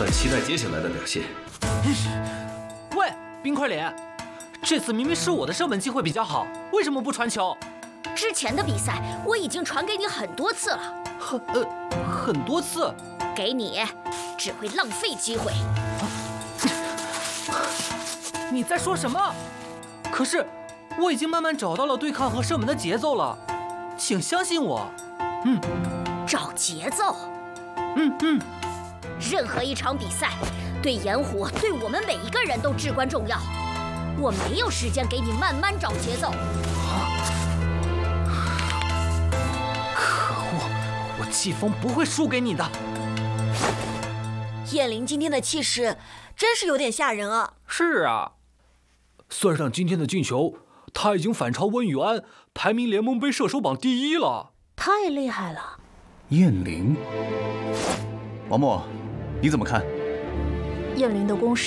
期待接下来的表现。 喂，冰块脸，这次明明是我的射门机会比较好，为什么不传球？ 之前的比赛我已经传给你很多次了， 很多次， 给你只会浪费机会。 你在说什么？可是我已经慢慢找到了对抗和射门的节奏了，请相信我。 找节奏。任何一场比赛，对盐湖，对我们每一个人都至关重要。我没有时间给你慢慢找节奏。 可恶，我季风不会输给你的。 燕玲今天的气势真是有点吓人啊！ 是啊，算上今天的进球，他已经反超温宇安，排名联盟杯射手榜第1了。 太厉害了！ 燕玲，王默，你怎么看？ 燕玲的攻势